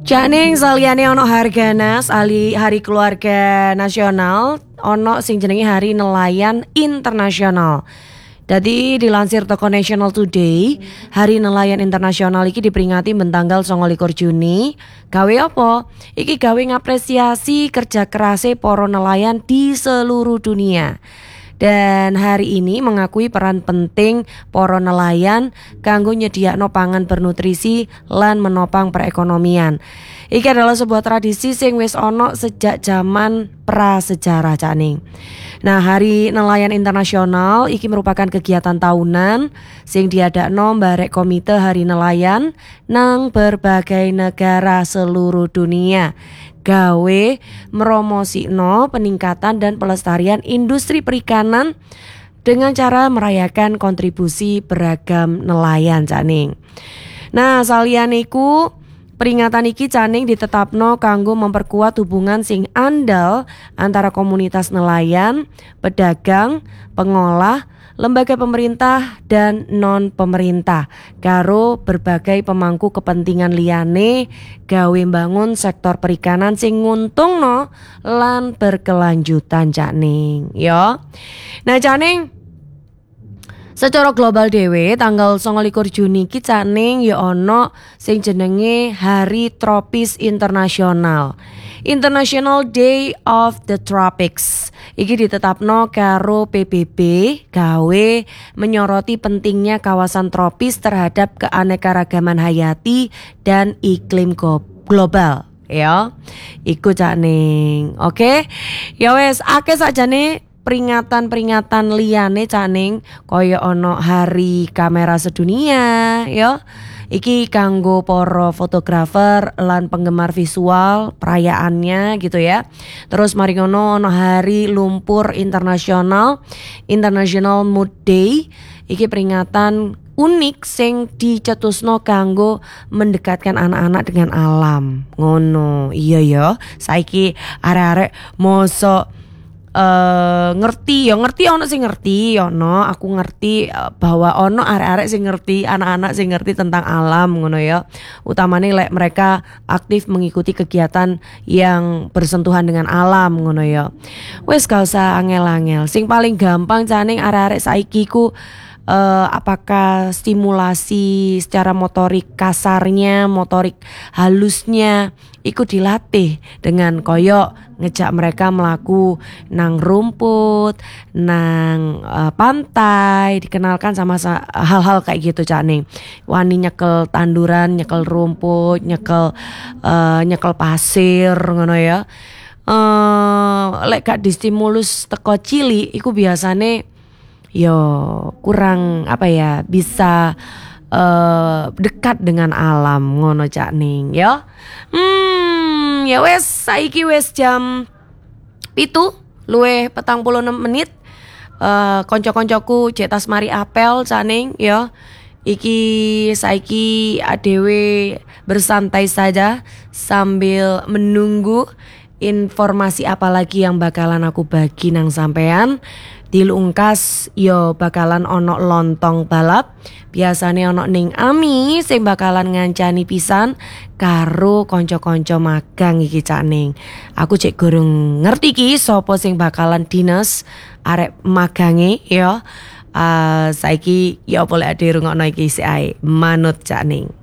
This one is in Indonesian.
Cak Ning saliyane ono Harganas hari keluarga nasional, ono sing jenenge Hari Nelayan Internasional. Jadi dilansir toko National Today, Hari Nelayan Internasional iki diperingati ben tanggal 29 Juni. Gawe apa? Iki gawe ngapresiasi kerja kerase para nelayan di seluruh dunia. Dan hari ini mengakui peran penting para nelayan kanggo nyediakno pangan bernutrisi lan menopang perekonomian. Iki adalah sebuah tradisi sing wis ono sejak zaman prasejarah, Cak Ning. Nah, Hari Nelayan Internasional iki merupakan kegiatan tahunan sing diadakno mbarek Komite Hari Nelayan nang berbagai negara seluruh dunia. Gawe meromosikno peningkatan dan pelestarian industri perikanan dengan cara merayakan kontribusi beragam nelayan, Cak Ning. Nah, saliyane iku peringatan iki Cak Ning ditetapno kanggo memperkuat hubungan sing andal antara komunitas nelayan, pedagang, pengolah, lembaga pemerintah dan non pemerintah karo berbagai pemangku kepentingan liyane gawe mbangun sektor perikanan sing nguntungno lan berkelanjutan, Cak Ning ya. Nah, Cak Ning, secara global dhewe tanggal 29 Juni iki Cak Ning ya ono sing jenenge Hari Tropis Internasional. International Day of the Tropics. Iki ditetapno karo PBB gawe menyoroti pentingnya kawasan tropis terhadap keanekaragaman hayati dan iklim global ya. Iku Cak Ning. Oke. Ya wes akeh sakjane peringatan-peringatan liyane Cak Ning kaya ono Hari Kamera Sedunia ya. Iki kanggo para fotografer lan penggemar visual perayaannya gitu ya. Terus mari ngono ono Hari Lumpur Internasional, International Mood Day. Iki peringatan unik sing dicetusno kanggo mendekatkan anak-anak dengan alam. Ngono. Iya ya, saiki arek-arek mosok ngerti ono sing ngerti ono aku ngerti bahwa ono arek-arek sing ngerti, anak-anak sing ngerti tentang alam ngono ya. Utamane lek mereka aktif mengikuti kegiatan yang bersentuhan dengan alam ngono ya. Wes gak usah angel-angel. Sing paling gampang Cak Ning arek-arek saiki ku apakah stimulasi secara motorik kasarnya, motorik halusnya ikut dilatih dengan koyo ngejak mereka melaku nang rumput, nang pantai, dikenalkan sama hal-hal kayak gitu Cak Ning. Wani nyekel tanduran, nyekel rumput, nyekel pasir ngono ya. Lek gak distimulus teko cilik iku biasane yo kurang bisa dekat dengan alam ngono Cak Ning ya. Ya wes saiki wes jam 7:46. Konco-koncoku cetas mari apel Cak Ning ya. Iki saiki adewe bersantai saja sambil menunggu informasi apa lagi yang bakalan aku bagi nang sampean. Dilungkas yo bakalan ono lontong balap. Biasane ono ning Ami sing bakalan ngancani pisan karo konco-konco magang iki Cak Ning. Aku cek gorong ngerti ki sapa sing bakalan dinas arek magange yo. Saiki yo boleh ade rungokno iki sik ae. Manut Cak Ning.